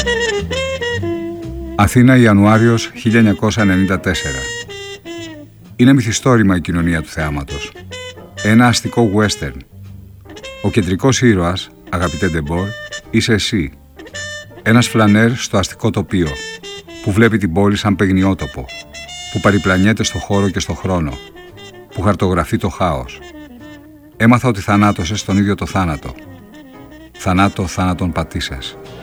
Αθήνα, Ιανουάριος 1994. Είναι μυθιστόρημα η κοινωνία του θεάματος. Ένα αστικό western. Ο κεντρικός ήρωας, αγαπητέ Ντεμπόρ, είσαι εσύ. Ένας φλανέρ στο αστικό τοπίο, που βλέπει την πόλη σαν παιγνιότοπο, που παριπλανιέται στο χώρο και στο χρόνο, που χαρτογραφεί το χάος. Έμαθα ότι θανάτωσες τον ίδιο το θάνατο. Θανάτων πατήσας.